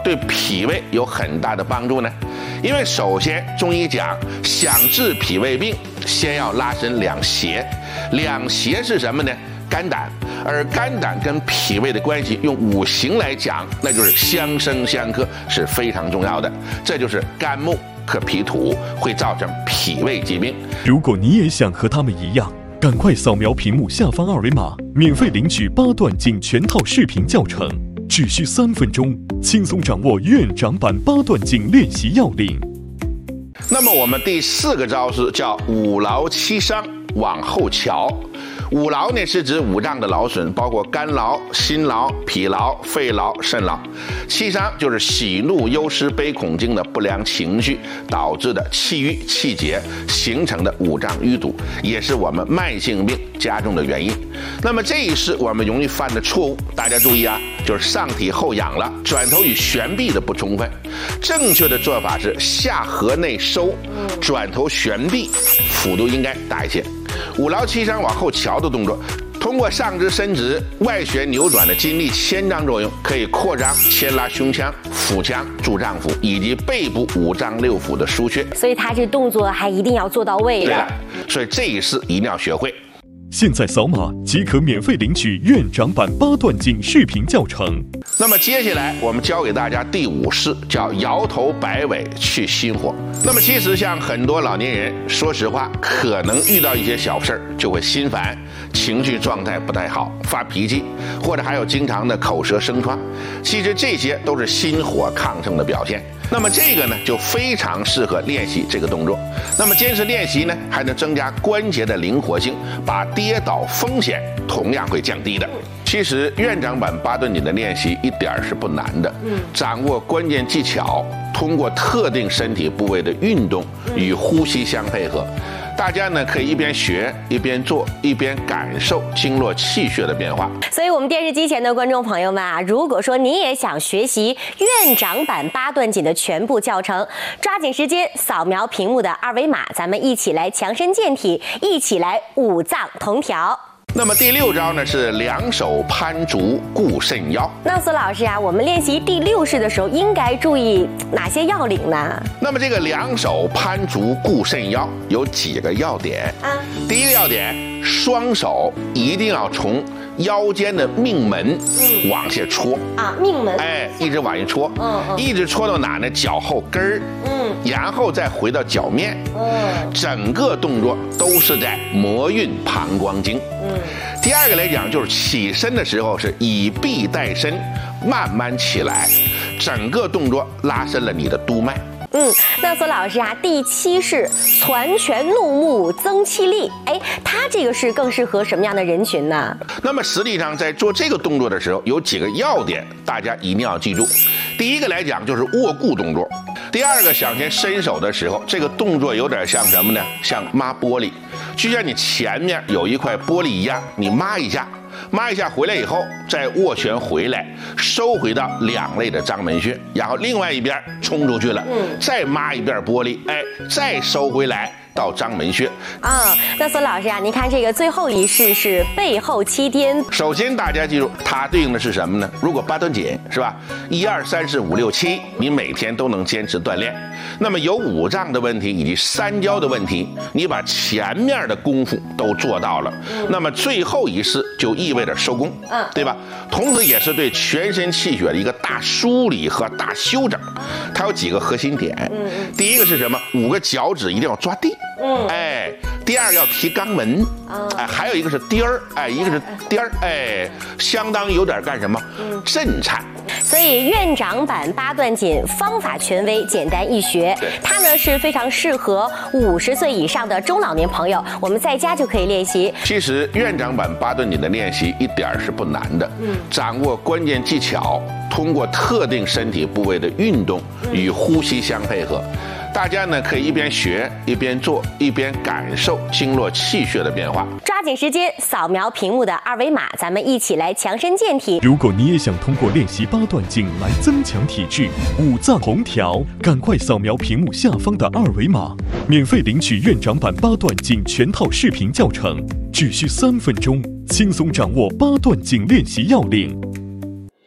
对脾胃有很大的帮助呢？因为首先中医讲，想治脾胃病，先要拉伸两胁。两胁是什么呢？肝胆。而肝胆跟脾胃的关系，用五行来讲，那就是相生相克，是非常重要的。这就是肝木克脾土，会造成脾胃疾病。 如果你也想和他们一样，赶快扫描屏幕下方二维码，免费领取8段锦全套视频教程，只需3分钟，轻松掌握院长版8段锦练习要领。 那么我们第4个招式叫五劳七伤，往后瞧。五劳呢是指五脏的劳损，包括肝劳、心劳、脾劳、肺劳、肾劳。七伤就是喜怒忧思悲恐惊的不良情绪导致的气郁气结形成的五脏淤堵，也是我们慢性病加重的原因。那么这一是我们容易犯的错误，大家注意啊，就是上体后仰了，转头与旋臂的不充分。正确的做法是下颌内收，转头旋臂，幅度应该大一些。五劳七伤往后瞧的动作，通过上肢伸直、外旋扭转的筋力牵张作用，可以扩张牵拉胸腔、腹腔、柱脏腑以及背部五脏六腑的腧穴。 所以他这动作还一定要做到位的。 对了，所以这一式一定要学会。 现在扫码即可免费领取院长版8段锦视频教程。 那么接下来我们教给大家第5式，叫摇头摆尾去心火。那么其实像很多老年人，说实话，可能遇到一些小事儿就会心烦，情绪状态不太好，发脾气，或者还有经常的口舌生疮。其实这些都是心火亢盛的表现。那么这个呢，就非常适合练习这个动作。那么坚持练习呢，还能增加关节的灵活性，把跌倒风险同样会降低的。其实院长版8段锦的练习一点是不难的，掌握关键技巧，通过特定身体部位的运动与呼吸相配合。大家呢可以一边学一边做，一边感受经络气血的变化。 所以我们电视机前的观众朋友们啊，如果说你也想学习院长版8段锦的全部教程，抓紧时间扫描屏幕的二维码，咱们一起来强身健体，一起来五脏同调。 那么第6招呢是两手攀足固肾腰。 那苏老师啊，我们练习第6式的时候应该注意哪些要领呢？ 那么这个两手攀足固肾腰有几个要点啊？第一个要点，双手一定要从腰间的命门往下戳啊，命门， 一直往下戳，一直戳到哪呢？脚后跟儿，然后再回到脚面，整个动作都是在摩运膀胱经。第二个来讲，就是起身的时候是以臂带身，慢慢起来，整个动作拉伸了你的督脉。 那苏老师啊，第7式攒拳怒目增气力，它这个是更适合什么样的人群呢？ 那么实际上在做这个动作的时候，有几个要点，大家一定要记住。第一个来讲就是握固动作，第二个向前伸手的时候，这个动作有点像什么呢？像抹玻璃，就像你前面有一块玻璃一样，你抹一下回来以后，再握拳回来，收回到两肋的章门穴，然后另外一边冲出去了，再抹一遍玻璃，再收回来到章门穴。 那苏老师啊，您看这个最后一式是背后七颠。首先大家记住，它对应的是什么呢？如果8段锦是吧，1、2、3、4、5、6、7，你每天都能坚持锻炼。那么有五脏的问题以及三焦的问题，你把前面的功夫都做到了，那么最后一式就意味着收工，对吧？同时也是对全身气血的一个大梳理和大修整。它有几个核心点，第一个是什么？5个脚趾一定要抓地，第二个要提肛门，还有一个是颠儿，一个是颠儿，相当于有点干什么？震颤。 所以院长版8段锦方法权威，简单易学，它呢是非常适合50岁以上的中老年朋友，我们在家就可以练习。 其实院长版8段锦的练习一点是不难的，掌握关键技巧，通过特定身体部位的运动与呼吸相配合。大家呢可以一边学一边做，一边感受经络气血的变化。 抓紧时间扫描屏幕的二维码，咱们一起来强身健体。 如果你也想通过练习8段锦来增强体质，五脏同调，赶快扫描屏幕下方的二维码，免费领取院长版8段锦全套视频教程，只需3分钟，轻松掌握8段锦练习要领。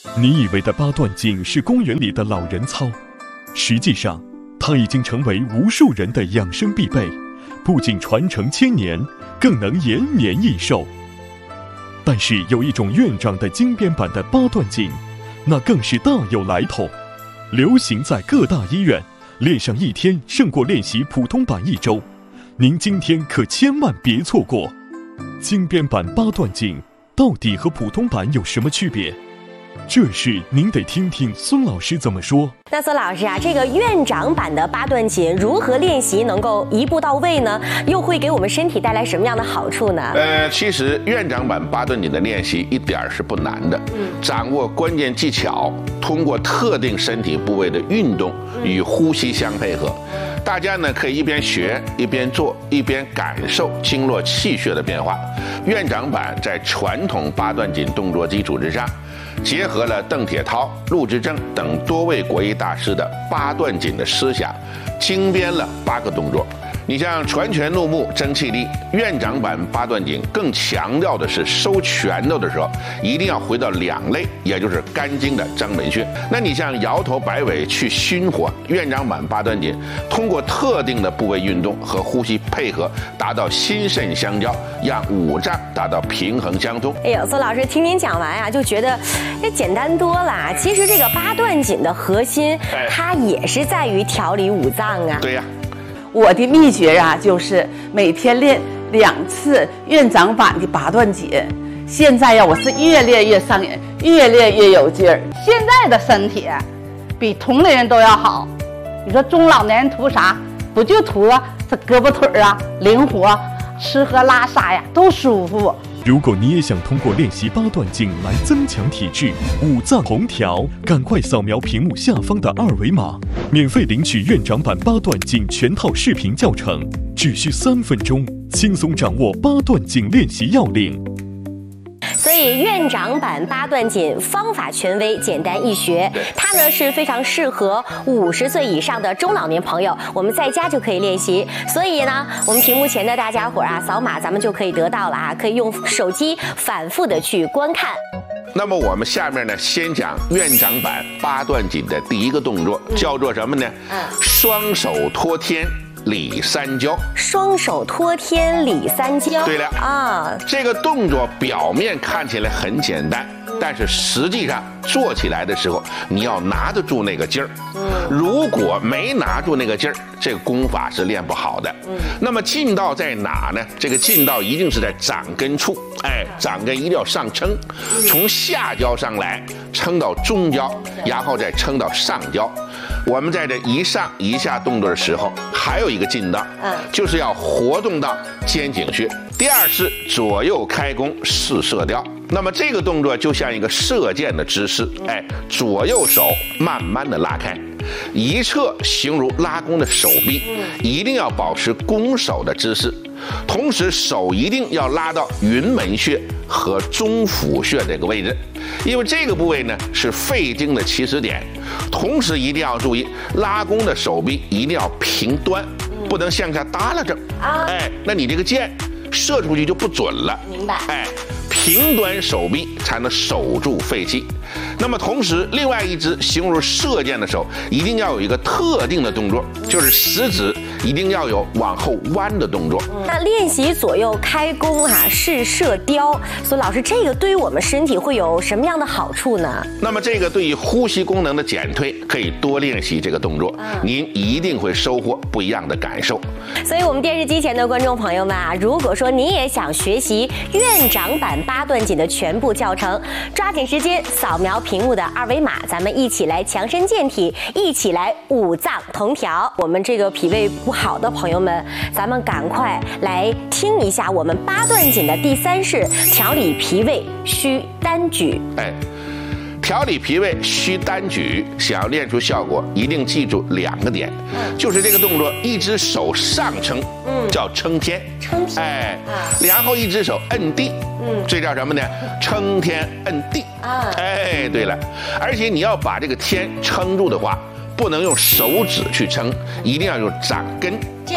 你以为的八段锦是公园里的老人操，实际上它已经成为无数人的养生必备，不仅传承千年，更能延年益寿。但是有一种院长的精编版的八段锦，那更是大有来头，流行在各大医院，练上一天胜过练习普通版1周。您今天可千万别错过。精编版八段锦到底和普通版有什么区别？这事您得听听孙老师怎么说。 那孙老师啊，这个院长版的八段锦如何练习能够一步到位呢？又会给我们身体带来什么样的好处呢？ 其实院长版八段锦的练习一点是不难的，掌握关键技巧，通过特定身体部位的运动与呼吸相配合。大家呢可以一边学一边做，一边感受经络气血的变化。院长版在传统八段锦动作基础之上，结合了邓铁涛、陆之正等多位国医大师的八段锦的思想，精编了8个动作。你像传拳怒目争气力，院长版八段锦更强调的是收拳头的时候一定要回到2肋，也就是肝经的章门穴。那你像摇头摆尾去熏火，院长版八段锦通过特定的部位运动和呼吸配合，达到心肾相交，让5脏达到平衡相通。 哎呦，孙老师听您讲完啊，就觉得这简单多了。其实这个八段锦的核心，它也是在于调理5脏啊。 对呀。 我的秘诀啊，就是每天练2次院长版的八段锦。现在呀，我是越练越上瘾，越练越有劲儿。 现在的身体比同龄人都要好。你说中老年人图啥？不就图这胳膊腿啊灵活，吃喝拉撒呀都舒服。 如果你也想通过练习八段锦来增强体质、5脏同调，赶快扫描屏幕下方的2维码，免费领取院长版八段锦全套视频教程，只需3分钟，轻松掌握八段锦练习要领。 所以院长版八段锦方法权威，简单易学，它呢是非常适合50岁以上的中老年朋友，我们在家就可以练习。所以呢，我们屏幕前的大家伙啊，扫码咱们就可以得到了啊，可以用手机反复的去观看。 那么我们下面呢，先讲院长版八段锦的第1个动作，叫做什么呢？双手托天理3交。 双手托天理3交。对了啊，这个动作表面看起来很简单，但是实际上做起来的时候，你要拿得住那个劲儿。如果没拿住那个劲儿，这个功法是练不好的。那么劲道在哪呢？这个劲道一定是在掌根处，掌根一定要上撑，从下焦上来，撑到中焦，然后再撑到上焦。我们在这一上一下动作的时候，还有一个劲道，就是要活动到肩颈穴。第2是左右开弓试射雕。那么这个动作就像一个射箭的姿势，左右手慢慢的拉开，一侧形如拉弓的手臂，一定要保持弓手的姿势，同时手一定要拉到云门穴和中府穴这个位置，因为这个部位呢是肺经的起始点。同时一定要注意，拉弓的手臂一定要平端，不能向下耷拉着，那你这个箭射出去就不准了。 明白？ 平端手臂才能守住肺气。那么同时，另外一只形如射箭的手一定要有一个特定的动作，就是食指一定要有往后弯的动作。 那练习左右开弓试射雕，孙老师，这个对于我们身体会有什么样的好处呢？ 那么这个对于呼吸功能的减退，可以多练习这个动作，您一定会收获不一样的感受。 所以我们电视机前的观众朋友们啊，如果说你也想学习院长版八段锦的全部教程，抓紧时间扫描屏幕的2维码，咱们一起来强身健体，一起来5脏同调。我们这个脾胃不好的朋友们，咱们赶快来听一下我们八段锦的第3式调理脾胃需单举。 调理脾胃需单举，想要练出效果，一定记住2个点，就是这个动作，一只手上撑，叫撑天，然后一只手摁地，这叫什么呢？撑天摁地。对了，而且你要把这个天撑住的话，不能用手指去撑，一定要用掌根，是吧？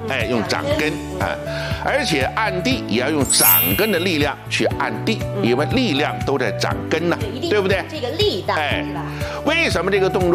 哎，用掌根啊，而且按地也要用掌根的力量去按地，因为力量都在掌根呢，对不对？ 这个力道， 哎，为什么这个动作